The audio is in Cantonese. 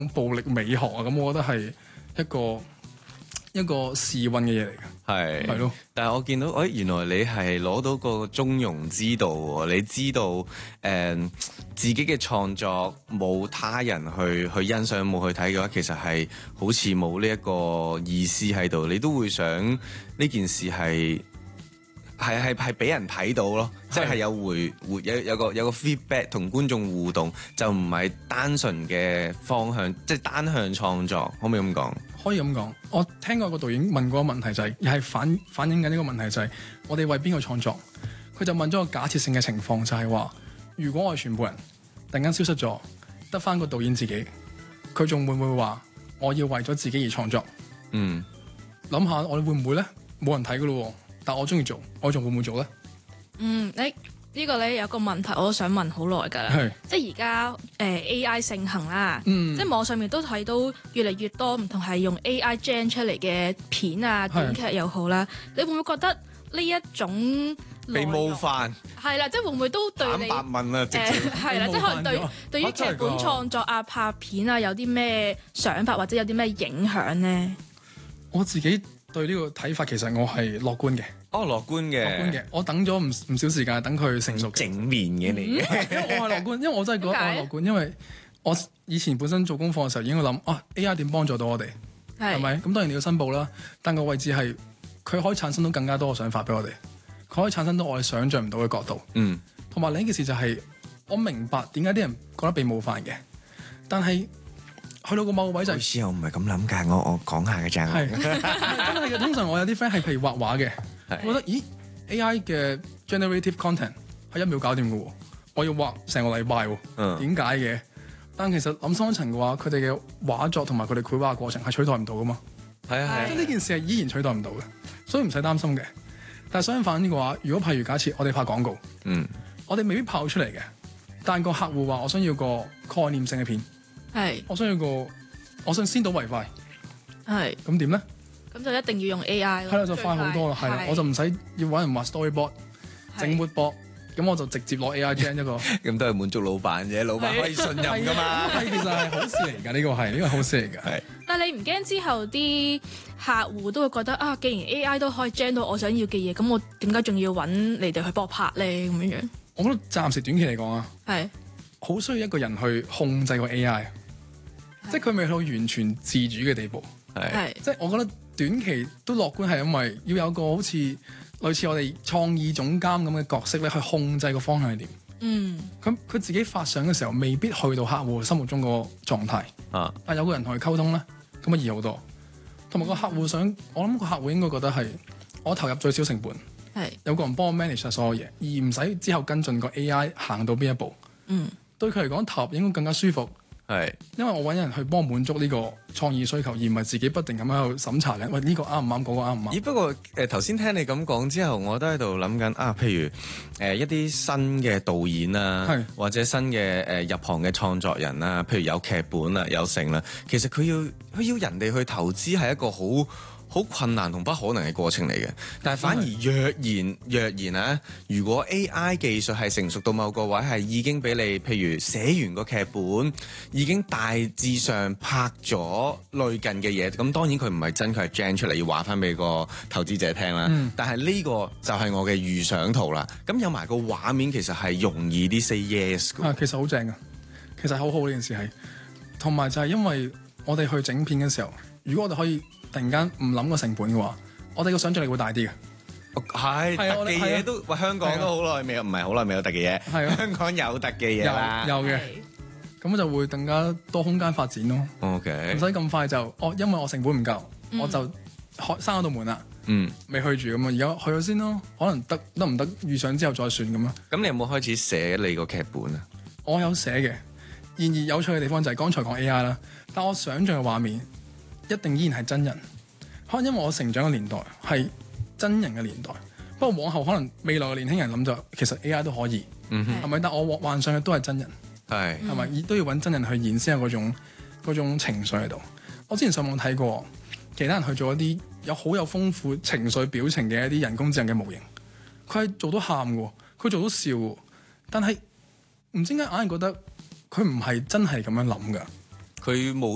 暴力美學啊，咁我覺得係一個時運嘅嘢嚟嘅，係咯。 但係我見到，原來你係攞到個中庸之道喎。你知道自己嘅創作冇他人去欣賞冇去睇嘅話，其實係好似冇呢一個意思喺度。你都會想呢件事係俾人睇到咯，即係有有個 feedback 同觀眾互動，就唔係單純嘅方向，即係單向創作，可唔可以咁講？ 可以咁講，我聽過個導演問過個問題就係，又係反映緊呢個問題就係，我哋為邊個創作？佢就問咗個假設性嘅情況，就係話，如果我係全部人突然間消失咗，得翻個導演自己，佢仲會唔會話我要為咗自己而創作？諗下我哋會唔會咧？冇人睇噶咯，但我中意做，我仲會唔會做咧？ 呢個咧有個問題我都想問好耐㗎啦，即係而家AI 盛行啦，即係網上面都睇到越嚟越多唔同係用 AI gen 出嚟嘅片啊短劇又好啦，你會唔會覺得呢一種被冒犯？ 係啦，即係會唔會都對你坦白問啊，直接係啦，即係可能對於劇本創作啊、拍片啊有啲咩想法或者有啲咩影響咧？ 我自己對呢個睇法其實我係樂觀嘅。 樂觀嘅， 我等咗唔少時間等佢成熟。 正面嘅你嘅， 因為我係樂觀，因為我真係覺得我係樂觀，因為我以前本身做功課嘅時候已經諗AI 點幫助到我哋，係咪？咁當然你要申報啦，但個位置係佢可以產生到更加多嘅想法俾我哋，佢可以產生到我哋想像唔到嘅角度。同埋另一件事就係我明白點解啲人覺得被冒犯嘅，但係去到個某個位就係， 好似我唔係咁諗㗎，我講下嘅咋。係真係嘅。通常我有啲 friend 係譬如畫畫嘅。我覺得AI 嘅 generative content 係1秒搞掂嘅喎，我要畫成個禮拜喎，點解嘅？但其實諗深一層嘅話，佢哋嘅畫作同埋佢哋繪畫嘅過程係取代唔到噶嘛。即係呢件事係依然取代唔到嘅，所以唔使擔心嘅。但係相反嘅話，如果譬如假設我哋拍廣告，我哋未必拍到出嚟嘅，但個客戶話我想要個概念性嘅片，我想先睹為快，咁點咧？ 咁就一定要用 AI 咯， 係啦，就快好多啦，係啦，我就唔使要揾人畫 storyboard 整 moodboard，咁我就直接攞 AI gen 一個， 咁都係滿足老闆啫，老闆可以信任噶嘛。 其實係好事嚟㗎，呢個係好事嚟㗎。 但係你唔驚之後啲客戶都會覺得既然 AI 都可以 gen 到我想要嘅嘢，咁我點解仲要揾你哋去幫我拍咧？咁樣樣， 我覺得暫時短期嚟講啊，好需要一個人去控制個 AI，即係佢未去到完全自主嘅地步。即係我覺得短期都樂觀，係因為要有個好似類似我哋創意總監咁嘅角色咧，去控制個方向係點。咁佢自己發想嘅時候，未必去到客戶心目中個狀態。但有個人同佢溝通咧，咁啊易好多。同埋個客戶想，我諗個客戶應該覺得係我投入最少成本，有個人幫我 manage 晒所有嘢，而唔使之後跟進個 AI 行到邊一步。對佢嚟講，投入應該更加舒服。因為我揾人去幫我滿足呢個創意需求，而唔係自己不停咁喺度審查緊。喂，呢個啱唔啱？嗰個啱唔啱？ 不過頭先聽你咁講之後，我都喺度諗緊譬如一啲新嘅導演啊，或者新嘅入行嘅創作人啊，譬如有劇本啊，有成啦，其實佢要人哋去投資係一個好困難同不可能嘅過程嚟嘅，但係反而若然啊，如果 AI 技術係成熟到某個位，係已經俾你，譬如寫完個劇本，已經大致上拍咗類近嘅嘢，咁當然佢唔係真，佢係 gen 出嚟要話翻俾個投資者聽啦。但係呢個就係我嘅預想圖啦。咁有埋個畫面，其實係容易啲 say yes 嘅。 其實好正㗎，其實好好呢件事係，同埋就係因為我哋去整片嘅時候，如果我哋可以突然間唔諗個成本嘅話，我哋個想像力會大啲嘅。 係特技嘢都，香港都好耐未有，唔係好耐未有特技嘢。香港有特技嘢啦， 有嘅，咁就會更加多空間發展咯。 OK， 唔使咁快就，因為我成本唔夠，我就閂咗道門啦。未去住咁啊，而家去咗先咯。可能得唔得預想之後再算咁啊。咁你有冇開始寫你個劇本啊？ 我有寫嘅，然而有趣嘅地方就係剛才講 AI 啦，但我想像嘅畫面一定依然係真人，可能因為我成長嘅年代係真人嘅年代，不過往後可能未來嘅年輕人諗就其實 AI 都可以，係咪？但我幻想嘅都係真人，係咪？都要揾真人去演先有嗰種情緒喺度。我之前上網睇過，其他人去做一啲好有豐富情緒表情嘅一啲人工智能嘅模型，佢係做到喊嘅，佢做到笑嘅，但係唔知點解硬係覺得佢唔係真係咁樣諗㗎， 佢冇。